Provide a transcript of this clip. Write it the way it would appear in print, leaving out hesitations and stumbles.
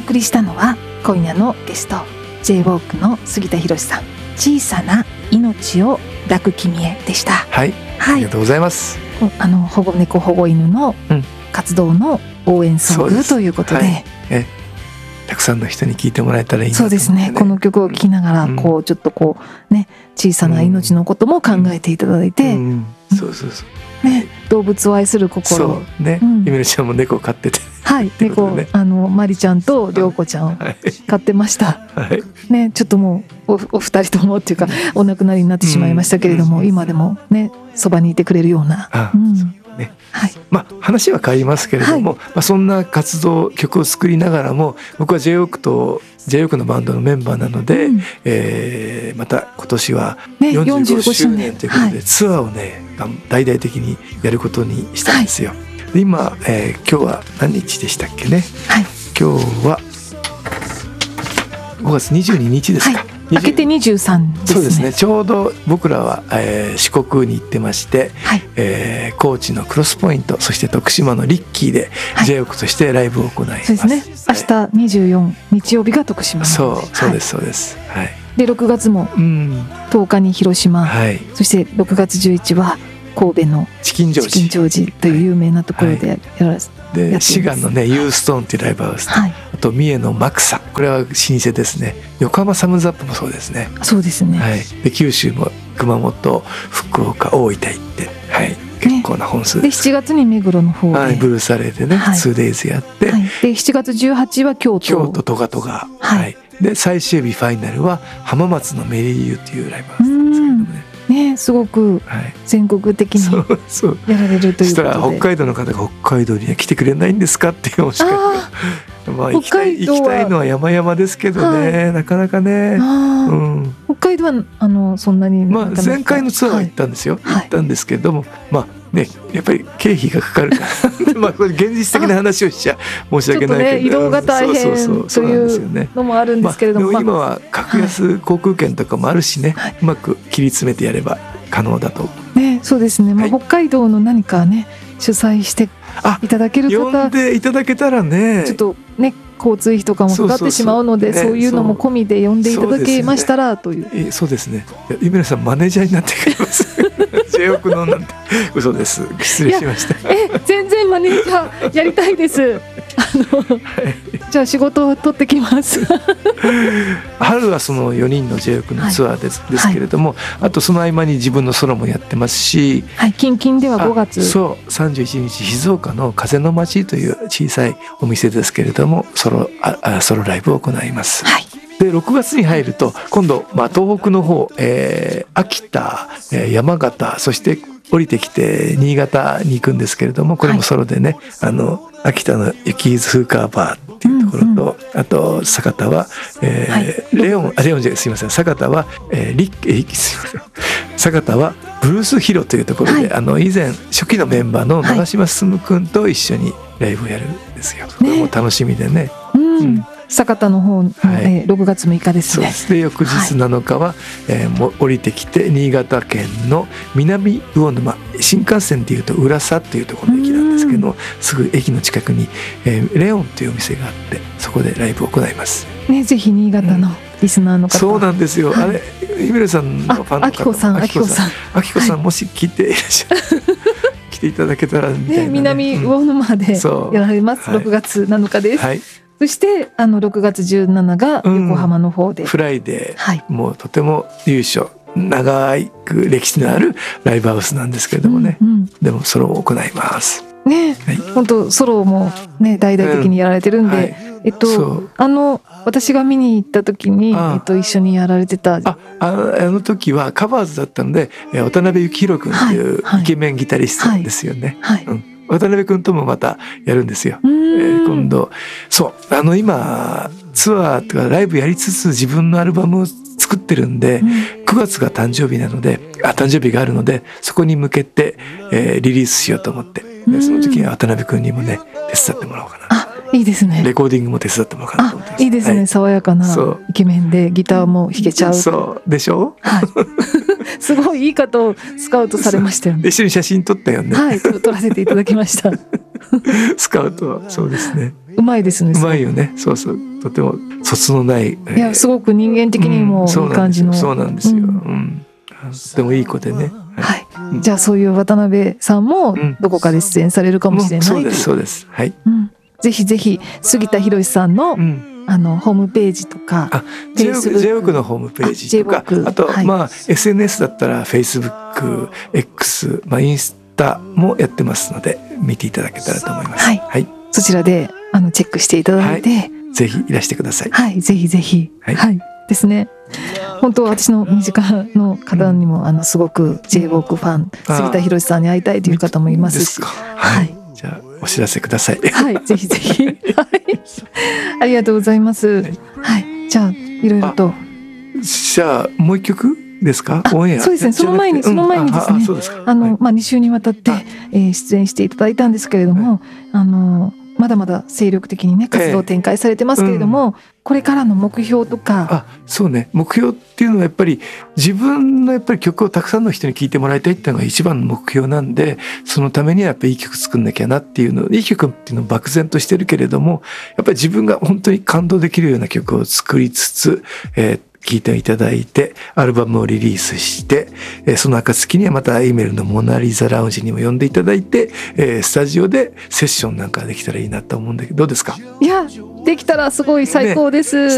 送りしたのは今夜のゲスト J-WALK の杉田博さん、小さな命を抱く君へでした。 はい、ありがとうございます。 保護猫保護犬の活動の応援ソングということで、 たくさんの人に聞いてもらえたらいいなとそうですね。この曲を聴きながらちょっとね、小さな命のことも考えていただいて、ね、動物を愛する心。 そうね、ゆめるちゃんも猫を飼ってて、 はい、猫まりちゃんとりょうこちゃんを飼ってました。ね、ちょっともうお二人ともっていうかお亡くなりになってしまいましたけれども、今でもねそばにいてくれるような。 話は変わりますけれども、そんな活動曲を作りながらも、僕は J-WALK と J-WALK のバンドのメンバーなので、また今年は45周年ということで、ツアーをね大々的にやることにしたんですよ。で今、今日は何日でしたっけね。今日は5月22日ですか。 明けて23ですね。 そうですね。ちょうど僕らは、四国に行ってまして、高知のクロスポイント、そして徳島のリッキーで J-WALK としてライブを行います。 そうですね。明日24日曜日が徳島。 そうですそうです。 で6月も10日に広島、そして6月11日は神戸のチキンジョージという有名なところでやらせて。 で滋賀のねユーストーンっていうライブハウス、あと三重のマクサ、これは老舗ですね。横浜サムズアップもそうですね。 そうですね。 で九州も熊本、福岡、大分行って、結構な本数で7月に目黒の方でブルースアレーでね 2days やって、 で7月18は京都トガトガ、で最終日ファイナルは浜松のメリーユーっていうライブハウスなんですけれどもね。すごく全国的にやられるということで、 そしたら北海道の方が北海道には来てくれないんですかっていうお叱りが、行きたいのは山々ですけどね、なかなかね。 北海道はそんなに前回のツアーは行ったんですよ。行ったんですけども、やっぱり経費がかかるからこれ現実的な話をしちゃ申し訳ないけど、 移動が大変というのもあるんですけれども、 今は格安航空券とかもあるしね、うまく切り詰めてやれば可能だと。 そうですね。北海道の何かね主催していただける方、 呼んでいただけたらね、 ちょっとね交通費とかもかかってしまうので、そういうのも込みで呼んでいただけましたらという。 そうですね。ゆめらさんマネージャーになってくれます。J-WALKのなんて嘘です。失礼しました。 全然マネージャーやりたいです。じゃあ仕事を取ってきます。 春はその4人の J-WALK のツアーですけれども、あとその合間に自分のソロもやってますし、 近々では5月 31日静岡の風の街という小さいお店ですけれども、ソロライブを行います。で6月に入ると今度、東北の方、秋田、山形、そして降りてきて新潟に行くんですけれども、これもソロでね、秋田の雪ズフーカーバーっていうところと、あと酒田は、レオンじゃすいません、酒田は、酒田はブルースヒロというところで、以前初期のメンバーの長嶋進君と一緒にライブをやるんですよ。これも楽しみでね。 酒田の方、6月6日ですね。 で翌日7日は、降りてきて新潟県の南魚沼、新幹線でいうと浦佐というところの駅なんですけど、すぐ駅の近くに、レオンというお店があって、そこでライブを行います。 ぜひ新潟のリスナーの方、 そうなんですよ。あれゆめるさんのファンの方、あきこさんもし聞いていらっしゃる来ていただけたらみたいな、 南魚沼でやられます。6月7日です。そして6月17が横浜の方で、 フライデー、もうとても由緒長い歴史のあるライブハウスなんですけれどもね、でもソロを行いますね。本当ソロもね大々的にやられてるんで、私が見に行った時に一緒にやられてたあの時はカバーズだったので、渡辺幸宏君っていうイケメンギタリストですよね。渡辺君ともまたやるんですよ。今度今ツアーとかライブやりつつ自分のアルバムを作ってるんで、9月が誕生日なので誕生日があるので、そこに向けて、リリースしようと思って、その時には渡辺君にもね手伝ってもらおうかな。 いいですね。 レコーディングも手伝ってもらおうかなと思って。 いいですね。爽やかなイケメンでギターも弾けちゃう。 そうでしょ。 すごいいい方をスカウトされましたよね。 一緒に写真撮ったよね。 撮らせていただきました。 スカウト、そうですね。 うまいですね。 うまいよね。そうとても卒のない、 いやすごく人間的にもいい感じの、 そうなんですよ、とてもいい子でね。 はい、じゃあそういう渡辺さんもどこかで出演されるかもしれない、 そうですそうです、はい、 ぜひぜひ杉田博さんの、ホームページとか J-WORK のホームページとか、あと、SNS だったら Facebook、X、インスタもやってますので見ていただけたらと思います。はい、 そちらでチェックしていただいて、 ぜひいらしてください。 はい、ぜひぜひ、はいですね。本当私の身近の方にもすごく J-WORK ファン杉田博さんに会いたいという方もいますし、 はい、じゃあお知らせください。 はい、ぜひぜひ、はい、ありがとうございます。はい、じゃあいろいろと、 じゃあもう一曲ですか？オンエア。 そうですね。その前にですね、2週にわたって、出演していただいたんですけれども、まだまだ精力的にね活動を展開されてますけれども、これからの目標とか。 そうね、目標っていうのはやっぱり自分のやっぱり曲をたくさんの人に聴いてもらいたいっていうのが一番の目標なんで、そのためにはやっぱりいい曲作んなきゃなっていうの、いい曲っていうのを漠然としてるけれども、やっぱり自分が本当に感動できるような曲を作りつつ、聴いていただいてアルバムをリリースして、その暁にはまた E メールのモナリザラウンジにも呼んでいただいて、スタジオでセッションなんかできたらいいなと思うんだけど、どうですか？ いやできたらすごい最高です、